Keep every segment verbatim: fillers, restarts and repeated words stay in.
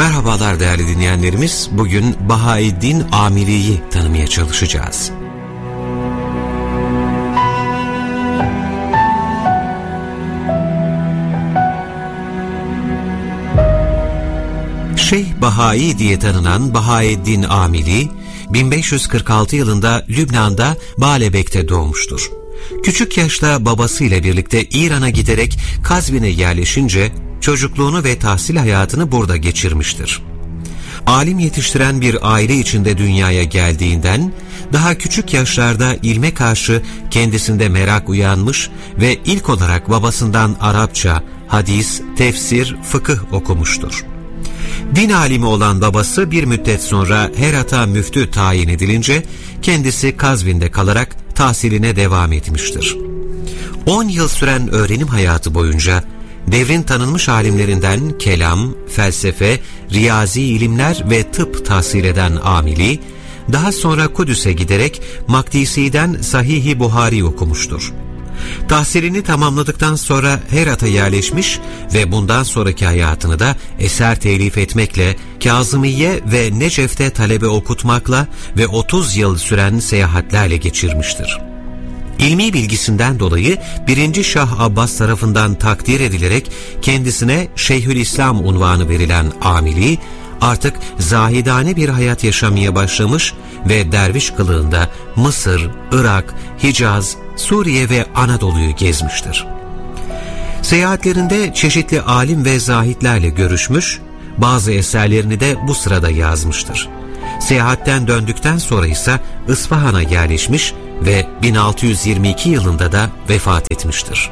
Merhabalar değerli dinleyenlerimiz. Bugün Bahaeddin Amili'yi tanımaya çalışacağız. Şeyh Bahai diye tanınan Bahaeddin Amili, bin beş yüz kırk altı yılında Lübnan'da Baalbek'te doğmuştur. Küçük yaşta babasıyla birlikte İran'a giderek Kazvin'e yerleşince çocukluğunu ve tahsil hayatını burada geçirmiştir. Alim yetiştiren bir aile içinde dünyaya geldiğinden daha küçük yaşlarda ilme karşı kendisinde merak uyanmış ve ilk olarak babasından Arapça, hadis, tefsir, fıkıh okumuştur. Din alimi olan babası bir müddet sonra Herat'a müftü tayin edilince kendisi Kazvin'de kalarak tahsiline devam etmiştir. on yıl süren öğrenim hayatı boyunca devrin tanınmış alimlerinden kelam, felsefe, riyazi ilimler ve tıp tahsil eden Amili, daha sonra Kudüs'e giderek Makdisi'den Sahih-i Buhari okumuştur. Tahsilini tamamladıktan sonra Herat'a yerleşmiş ve bundan sonraki hayatını da eser telif etmekle, Kazımiye ve Necef'te talebe okutmakla ve otuz yıl süren seyahatlerle geçirmiştir. İlmi bilgisinden dolayı birinci. Şah Abbas tarafından takdir edilerek kendisine Şeyhülislam unvanı verilen Amili, artık zahidane bir hayat yaşamaya başlamış ve derviş kılığında Mısır, Irak, Hicaz, Suriye ve Anadolu'yu gezmiştir. Seyahatlerinde çeşitli alim ve zahitlerle görüşmüş, bazı eserlerini de bu sırada yazmıştır. Seyahatten döndükten sonra ise İsfahan'a yerleşmiş ve bin altı yüz yirmi iki yılında da vefat etmiştir.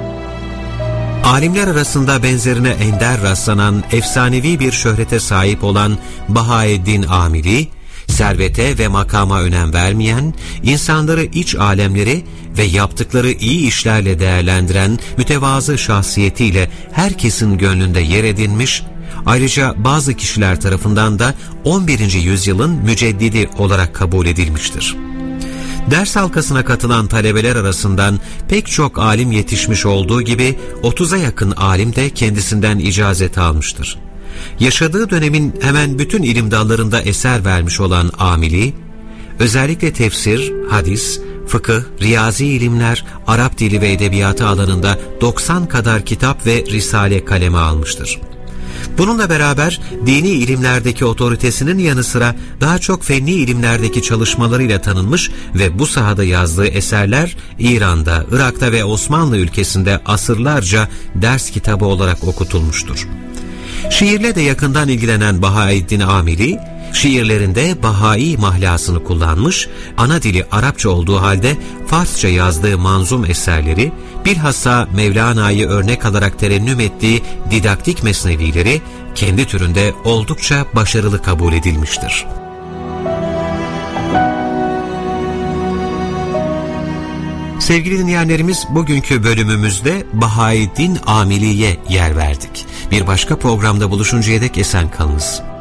Alimler arasında benzerine ender rastlanan efsanevi bir şöhrete sahip olan Bahaeddin Amili, servete ve makama önem vermeyen, insanları iç alemleri ve yaptıkları iyi işlerle değerlendiren mütevazı şahsiyetiyle herkesin gönlünde yer edinmiş, ayrıca bazı kişiler tarafından da on birinci yüzyılın müceddidi olarak kabul edilmiştir. Ders halkasına katılan talebeler arasından pek çok alim yetişmiş olduğu gibi otuza yakın alim de kendisinden icazet almıştır. Yaşadığı dönemin hemen bütün ilim dallarında eser vermiş olan Amili, özellikle tefsir, hadis, fıkıh, riyazi ilimler, Arap dili ve edebiyatı alanında doksan kadar kitap ve risale kaleme almıştır. Bununla beraber dini ilimlerdeki otoritesinin yanı sıra daha çok fenni ilimlerdeki çalışmalarıyla tanınmış ve bu sahada yazdığı eserler İran'da, Irak'ta ve Osmanlı ülkesinde asırlarca ders kitabı olarak okutulmuştur. Şiirle de yakından ilgilenen Bahaeddin Amili, şiirlerinde Bahai mahlasını kullanmış, ana dili Arapça olduğu halde Farsça yazdığı manzum eserleri, bilhassa Mevlana'yı örnek alarak terennüm ettiği didaktik mesnevileri kendi türünde oldukça başarılı kabul edilmiştir. Sevgili dinleyenlerimiz, bugünkü bölümümüzde Bahaeddin Amili'ye yer verdik. Bir başka programda buluşuncaya dek esen kalınız.